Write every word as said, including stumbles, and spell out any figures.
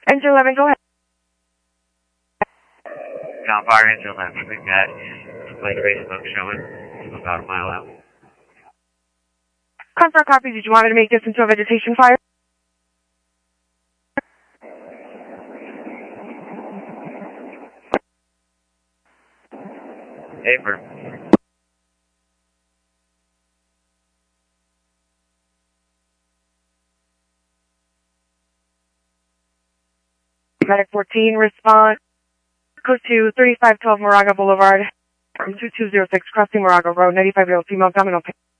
Engine eleven, go ahead. Down fire, engine eleven. We've got light gray smoke showing about a mile out. Confirm copy. Did you want me to make this into a vegetation fire? Affirm. Medic fourteen, respond. Code to thirty-five twelve Moraga Boulevard, from two two zero six, crossing Moraga Road, ninety-five year old female, abdominal pain.